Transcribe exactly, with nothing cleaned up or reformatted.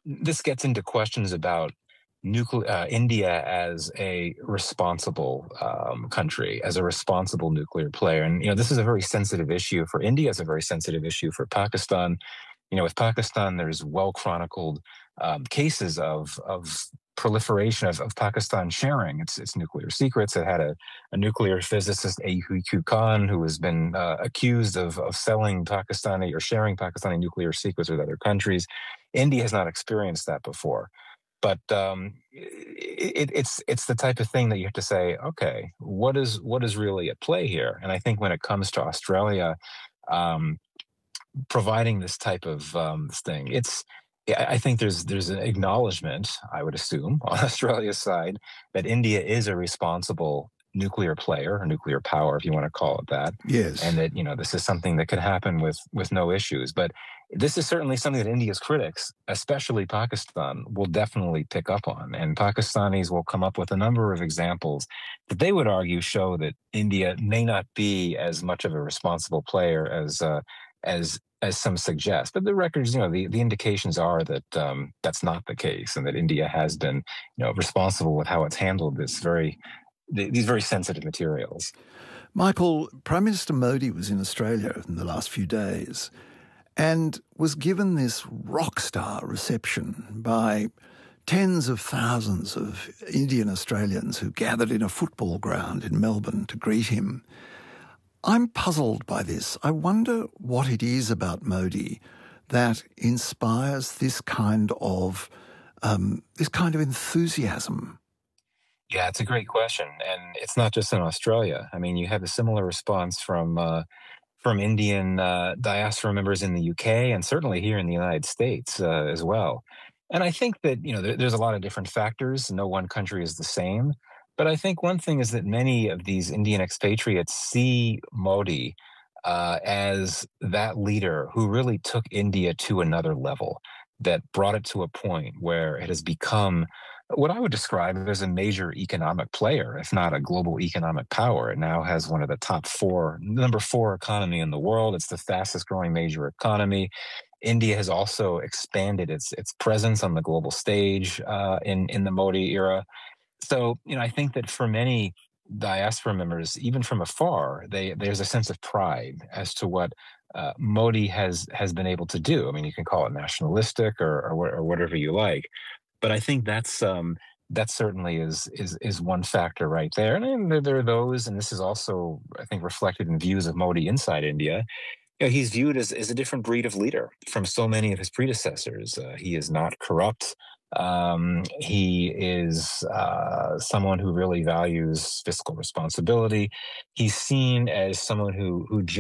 this gets into questions about nucle- uh, India as a responsible um, country, as a responsible nuclear player. And, you know, this is a very sensitive issue for India. It's a very sensitive issue for Pakistan. You know, with Pakistan, there's well chronicled um, cases of of proliferation of, of Pakistan sharing its its nuclear secrets. It had a, a nuclear physicist, A Q Khan, who has been uh, accused of of selling Pakistani or sharing Pakistani nuclear secrets with other countries. India has not experienced that before. But um, it, it's it's the type of thing that you have to say, okay, what is what is really at play here? And I think when it comes to Australia, um, providing this type of um, this thing, it's yeah, I think there's there's an acknowledgement, I would assume, on Australia's side that India is a responsible nuclear player or nuclear power, if you want to call it that, and Yes. that you know this is something that could happen with with no issues. But this is certainly something that India's critics, especially Pakistan, will definitely pick up on, and Pakistanis will come up with a number of examples that they would argue show that India may not be as much of a responsible player as uh, as as some suggest. But the records, you know, the, the indications are that um, that's not the case, and that India has been, you know, responsible with how it's handled this very th- these very sensitive materials. Michael, Prime Minister Modi was in Australia in the last few days and was given this rock star reception by tens of thousands of Indian Australians who gathered in a football ground in Melbourne to greet him. I'm puzzled by this. I wonder what it is about Modi that inspires this kind of um, this kind of enthusiasm. Yeah, it's a great question, and it's not just in Australia. I mean, you have a similar response from uh, from Indian uh, diaspora members in the U K, and certainly here in the United States uh, as well. And I think that you know there, there's a lot of different factors. No one country is the same. But I think one thing is that many of these Indian expatriates see Modi uh, as that leader who really took India to another level, that brought it to a point where it has become what I would describe as a major economic player, if not a global economic power. It now has one of the top four, number four economy in the world. It's the fastest growing major economy. India has also expanded its its presence on the global stage uh, in in the Modi era. So, you know, I think that for many diaspora members, even from afar, they there's a sense of pride as to what uh, Modi has has been able to do. I mean, you can call it nationalistic or or, or whatever you like, but I think that's um, that certainly is is is one factor right there. And then there, there are those, and this is also, I think, reflected in views of Modi inside India. You know, he's viewed as, as a different breed of leader from so many of his predecessors. Uh, he is not corrupt. Um, he is uh, someone who really values fiscal responsibility. He's seen as someone who who